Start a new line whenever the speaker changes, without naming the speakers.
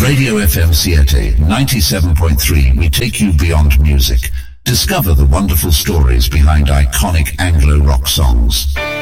Radio FM Siete 97.3, we take you beyond music. Discover the wonderful stories behind iconic Anglo rock songs.